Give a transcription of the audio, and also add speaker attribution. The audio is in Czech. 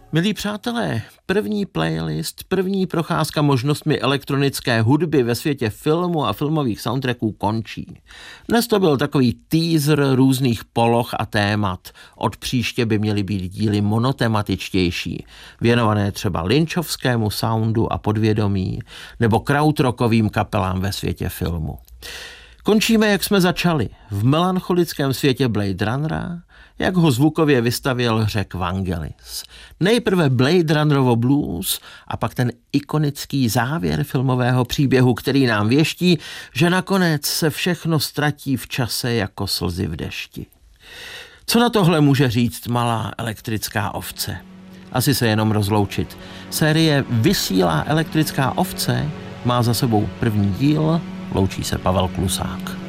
Speaker 1: Milí přátelé, první playlist, první procházka možnostmi elektronické hudby ve světě filmu a filmových soundtracků končí. Dnes to byl takový teaser různých poloh a témat. Od příště by měly být díly monotematičtější, věnované třeba lynchovskému soundu a podvědomí, nebo krautrockovým kapelám ve světě filmu. Končíme, jak jsme začali, v melancholickém světě Blade Runnera, jak ho zvukově vystavěl Řek Vangelis. Nejprve Blade Runnerovo blues a pak ten ikonický závěr filmového příběhu, který nám věští, že nakonec se všechno ztratí v čase jako slzy v dešti. Co na tohle může říct malá elektrická ovce? Asi se jenom rozloučit. Série Vysílá elektrická ovce má za sebou první díl, loučí se Pavel Klusák.